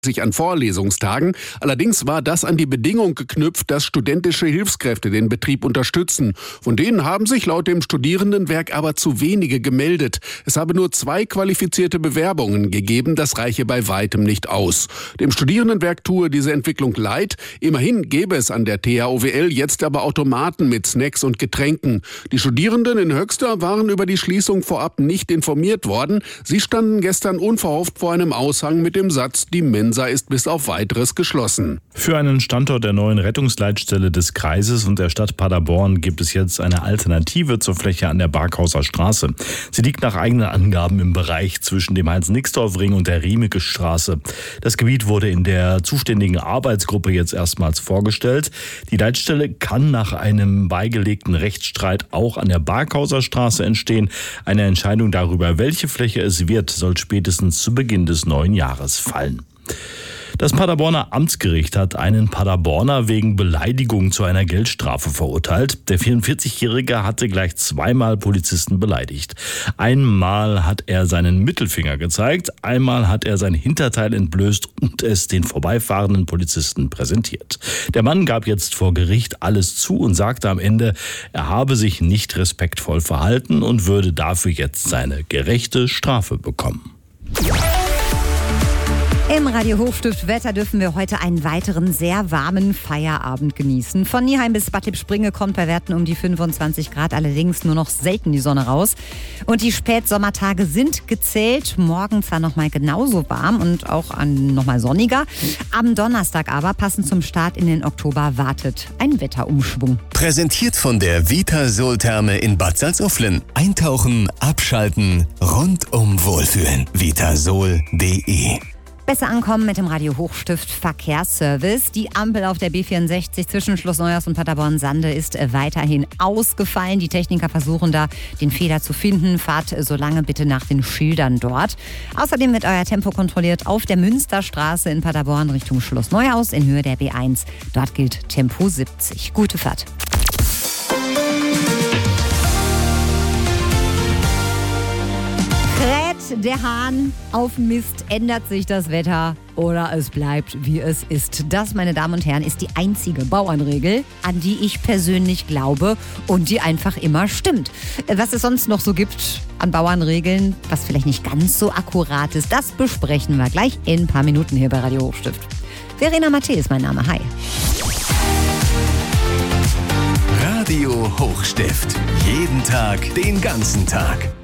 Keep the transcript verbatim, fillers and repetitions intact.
sich an Vorlesungstagen. Allerdings war das an die Bedingung geknüpft, dass studentische Hilfskräfte den Betrieb unterstützen. Von denen haben sich laut dem Studierendenwerk aber zu wenige gemeldet. Es habe nur zwei qualifizierte Bewerbungen gegeben. Das reiche bei weitem nicht aus. Dem Studierendenwerk tue diese Entwicklung leid. Immerhin gäbe es an der T H O W L jetzt aber Automaten mit Snacks und Getränken. Die Studierenden in Höxter waren über die Schließung vorab nicht informiert worden. Sie standen gestern unverhofft vor einem Aushang mit dem Satz, die Mensa ist bis auf Weiteres geschlossen. Für einen Standort der neuen Rettungsleitstelle des Kreises und der Stadt Paderborn gibt es jetzt eine Alternative zur Fläche an der Barkhauser Straße. Sie liegt nach eigenen Angaben im Bereich zwischen dem Heinz-Nixdorf-Ring und der Riemeke-Straße. Das Gebiet wurde in der zuständigen Arbeitsgruppe jetzt erstmals vorgestellt. Die Leitstelle kann nach einem beigelegten Rechtsstreit auch an der Barkhauser Straße entstehen. Eine Entscheidung darüber, welche Fläche es wird, soll spätestens zu Beginn des neuen Jahres fallen. Das Paderborner Amtsgericht hat einen Paderborner wegen Beleidigung zu einer Geldstrafe verurteilt. Der vierundvierzigjährige hatte gleich zweimal Polizisten beleidigt. Einmal hat er seinen Mittelfinger gezeigt, einmal hat er sein Hinterteil entblößt und es den vorbeifahrenden Polizisten präsentiert. Der Mann gab jetzt vor Gericht alles zu und sagte am Ende, er habe sich nicht respektvoll verhalten und würde dafür jetzt seine gerechte Strafe bekommen. Im Radio Hochstift Wetter dürfen wir heute einen weiteren sehr warmen Feierabend genießen. Von Nieheim bis Bad Lippspringe kommt bei Werten um die fünfundzwanzig Grad, allerdings nur noch selten die Sonne raus. Und die Spätsommertage sind gezählt. Morgen zwar noch mal genauso warm und auch noch mal sonniger. Am Donnerstag aber, passend zum Start in den Oktober, wartet ein Wetterumschwung. Präsentiert von der Vitasol-Therme in Bad Salzuflen. Eintauchen, abschalten, rundum wohlfühlen. vitasol punkt de. Besser ankommen mit dem Radio Hochstift Verkehrsservice. Die Ampel auf der B vierundsechzig zwischen Schloss Neuhaus und Paderborn-Sande ist weiterhin ausgefallen. Die Techniker versuchen da, den Fehler zu finden. Fahrt so lange bitte nach den Schildern dort. Außerdem wird euer Tempo kontrolliert auf der Münsterstraße in Paderborn Richtung Schloss Neuhaus in Höhe der B eins. Dort gilt Tempo siebzig. Gute Fahrt. Der Hahn auf Mist, ändert sich das Wetter oder es bleibt, wie es ist. Das, meine Damen und Herren, ist die einzige Bauernregel, an die ich persönlich glaube und die einfach immer stimmt. Was es sonst noch so gibt an Bauernregeln, was vielleicht nicht ganz so akkurat ist, das besprechen wir gleich in ein paar Minuten hier bei Radio Hochstift. Verena Matthä ist mein Name. Hi. Radio Hochstift. Jeden Tag, den ganzen Tag.